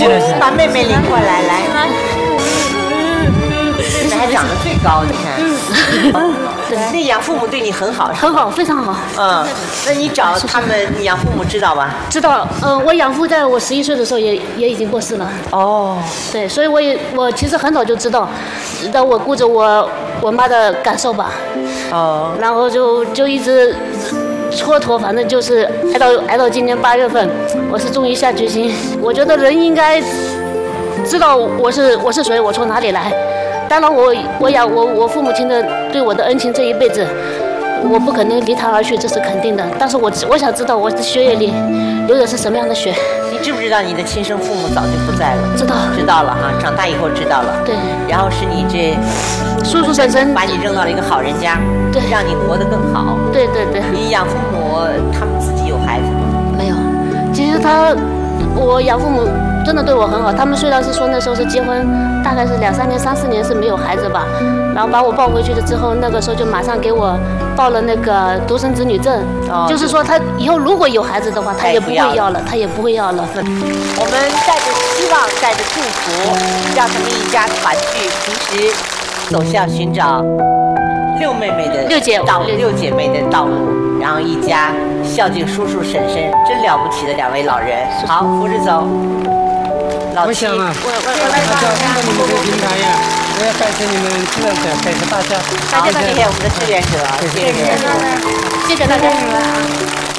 把妹妹领过来，来。妹妹还长得最高，你看。那养父母对你很好， 很好，非常好。 那你找他们，你养父母知道吧？ 知道。我养父在我11岁的时候也已经过世了。 哦。对， 所以我其实很早就知道我顾着我妈的感受吧。然后就一直蹉跎，反正就是挨到今年8月份，我是终于下决心。我觉得人应该知道我是谁，我从哪里来。当然我父母亲的对我的恩情，这一辈子我不可能离他而去，这是肯定的。但是我想知道我的血液里流的是什么样的血。 你知不知道你的亲生父母早就不在了？ 知道了哈，长大以后知道了。 对。 然后是你这叔叔婶婶把你扔到了一个好人家， 对， 让你活得更好。 对。 你养父母他们自己有孩子吗？ 没有。其实我养父母真的对我很好，他们虽然是说那时候是结婚，大概是2、3年、3、4年是没有孩子吧，然后把我抱回去了之后，那个时候就马上给我报了那个独生子女证，就是说他以后如果有孩子的话，他也不会要了。 我们带着希望，带着祝福，让他们一家团聚，平时走向寻找六妹妹的六姐妹的道路，然后一家孝敬叔叔婶婶，真了不起的2位老人。好，扶着走。老七， 我叫上你们的平台呀，我要感谢你们志愿者，感谢大家。 谢谢我们的志愿者，谢谢大家。